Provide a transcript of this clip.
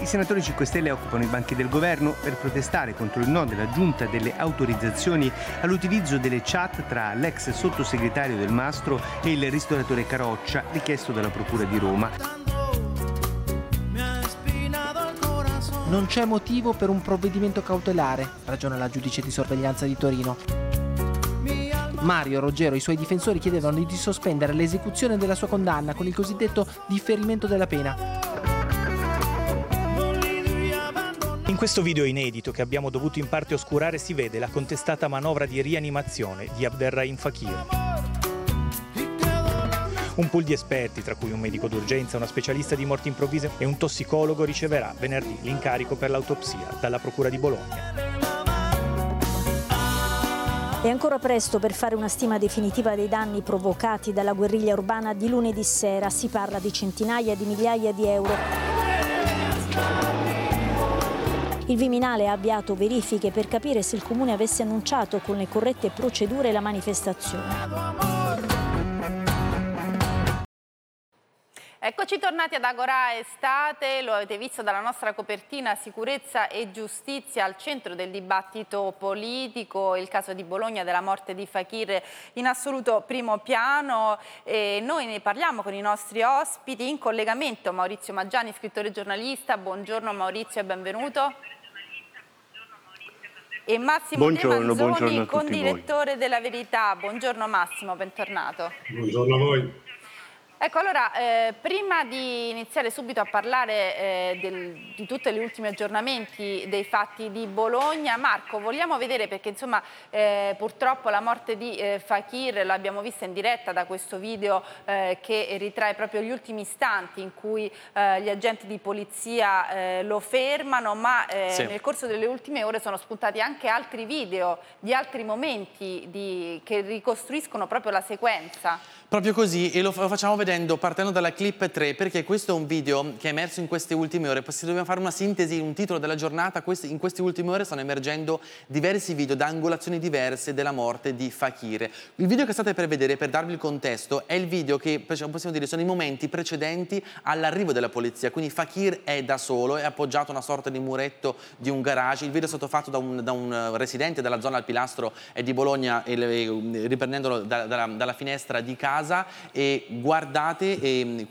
I senatori 5 Stelle occupano i banchi del governo per protestare contro il no della giunta delle autorizzazioni all'utilizzo delle chat tra l'ex sottosegretario Del Mastro e il ristoratore Caroccia, richiesto dalla Procura di Roma. Non c'è motivo per un provvedimento cautelare, ragiona la giudice di sorveglianza di Torino. Mario Roggero e i suoi difensori chiedevano di sospendere l'esecuzione della sua condanna con il cosiddetto differimento della pena. In questo video inedito che abbiamo dovuto in parte oscurare si vede la contestata manovra di rianimazione di Abderrahim Fakir. Un pool di esperti, tra cui un medico d'urgenza, una specialista di morti improvvise e un tossicologo, riceverà venerdì l'incarico per l'autopsia dalla Procura di Bologna. È ancora presto per fare una stima definitiva dei danni provocati dalla guerriglia urbana di lunedì sera. Si parla di centinaia di migliaia di euro. Il Viminale ha avviato verifiche per capire se il Comune avesse annunciato con le corrette procedure la manifestazione. Eccoci tornati ad Agora Estate, lo avete visto dalla nostra copertina, sicurezza e giustizia al centro del dibattito politico, il caso di Bologna della morte di Fakir in assoluto primo piano e noi ne parliamo con i nostri ospiti in collegamento. Maurizio Maggiani, scrittore e giornalista, buongiorno Maurizio e benvenuto. E Massimo De Manzoni, condirettore della Verità. Buongiorno Massimo, bentornato. Buongiorno a voi. Ecco, allora, prima di iniziare subito a parlare di tutti gli ultimi aggiornamenti dei fatti di Bologna, Marco, vogliamo vedere, perché insomma purtroppo la morte di Fakir l'abbiamo vista in diretta da questo video che ritrae proprio gli ultimi istanti in cui gli agenti di polizia lo fermano, ma sì, nel corso delle ultime ore sono spuntati anche altri video di altri momenti che ricostruiscono proprio la sequenza. Proprio così, e lo facciamo vedendo partendo dalla clip 3, perché questo è un video che è emerso in queste ultime ore. Se dobbiamo fare una sintesi, un titolo della giornata, in queste ultime ore stanno emergendo diversi video da angolazioni diverse della morte di Fakir. Il video che state per vedere, per darvi il contesto, è il video che possiamo dire sono i momenti precedenti all'arrivo della polizia, quindi Fakir è da solo, è appoggiato a una sorta di muretto di un garage. Il video è stato fatto da un residente della zona al Pilastro di Bologna, riprendendolo dalla finestra di casa. E guardate